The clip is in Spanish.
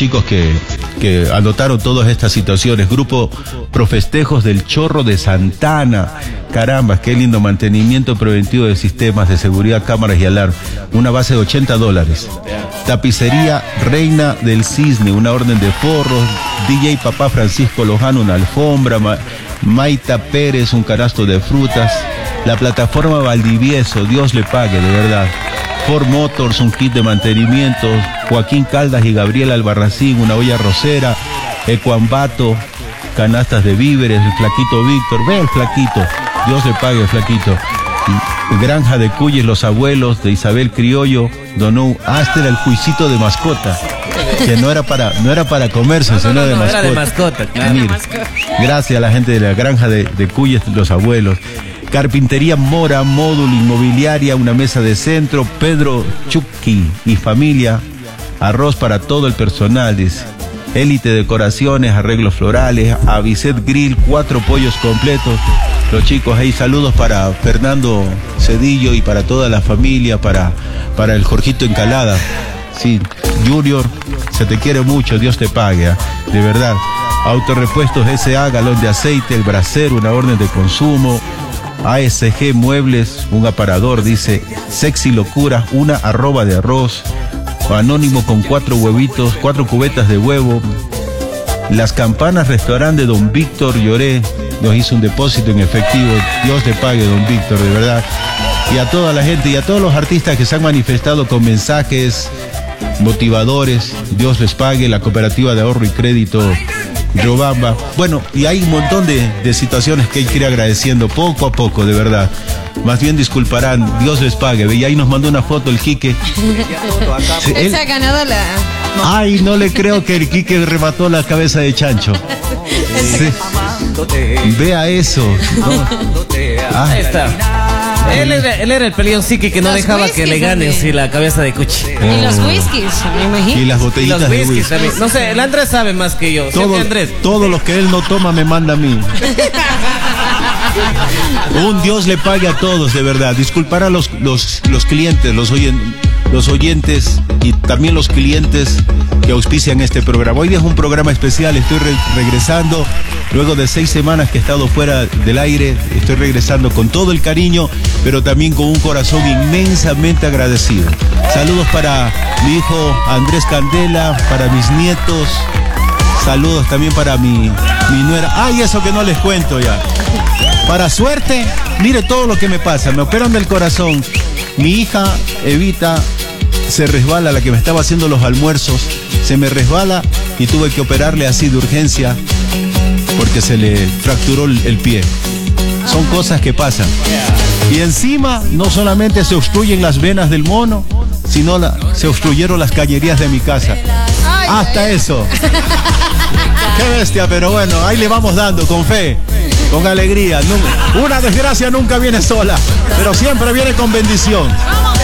chicos que anotaron todas estas situaciones. Grupo Profestejos del Chorro de Santana. Caramba, qué lindo mantenimiento preventivo de sistemas de seguridad, cámaras y alarma. Una base de $80. Tapicería Reina del Cisne, una orden de forros. DJ Papá Francisco Lojano, una alfombra. Maita Pérez, un canasto de frutas. La plataforma Valdivieso, Dios le pague, de verdad. Ford Motors, un kit de mantenimiento. Joaquín Caldas y Gabriela Albarracín, una olla rosera. Ecuambato, canastas de víveres. El Flaquito Víctor, ve el Flaquito, Dios le pague, Flaquito. Granja de Cuyes, los abuelos de Isabel Criollo donó. Este era el juicito de mascota, que no era para comerse, sino de mascota. Era de mascota, claro. Mira, gracias a la gente de la granja de Cuyes, los abuelos. Carpintería Mora, módulo inmobiliaria, una mesa de centro. Pedro Chucky y familia, arroz para todo el personal, dice. Élite Decoraciones, arreglos florales. Avicet Grill, 4 pollos completos. Los chicos ahí, saludos para Fernando Cedillo y para toda la familia, para el Jorgito Encalada. Sí, Junior, se te quiere mucho, Dios te pague, de verdad. Autorepuestos SA, galón de aceite, el brasero, una orden de consumo. ASG Muebles, un aparador, dice. Sexy Locura, una arroba de arroz. Anónimo con 4 huevitos, 4 cubetas de huevo. Las Campanas, restaurante de Don Víctor Lloré, nos hizo un depósito en efectivo. Dios le pague, Don Víctor, de verdad. Y a toda la gente y a todos los artistas que se han manifestado con mensajes motivadores, Dios les pague. La Cooperativa de Ahorro y Crédito Riobamba. Bueno, y hay un montón de situaciones que hay que ir agradeciendo poco a poco, de verdad. Más bien disculparán, Dios les pague. Y ahí nos mandó una foto el Quique. Sí, él se ha ganado la... Ay, no le creo que el Quique remató la cabeza de chancho. Sí. Vea eso, ¿no? Ahí está. Él era el peleón psique que no dejaba que le ganen si la cabeza de Cuchi. Y los whiskies, me imagino. Y las botellitas los de whisky también. No sé, el Andrés sabe más que yo. Todo lo que él no toma me manda a mí. Un Dios le pague a todos, de verdad. Disculpar a los clientes, los oyentes y también los clientes que auspician este programa. Hoy es un programa especial, estoy regresando luego de 6 semanas que he estado fuera del aire. Estoy regresando con todo el cariño, pero también con un corazón inmensamente agradecido. Saludos para mi hijo Andrés Candela, para mis nietos. Saludos también para mi nuera. Ay, eso que no les cuento ya. Para suerte, mire todo lo que me pasa. Me operan del corazón. Mi hija Evita se resbala, la que me estaba haciendo los almuerzos, se me resbala y tuve que operarle así de urgencia porque se le fracturó el pie. Son cosas que pasan. Y encima no solamente se obstruyen las venas del mono, sino se obstruyeron las cañerías de mi casa. Hasta eso. Qué bestia, pero bueno, ahí le vamos dando con fe, con alegría. Una desgracia nunca viene sola, pero siempre viene con bendición.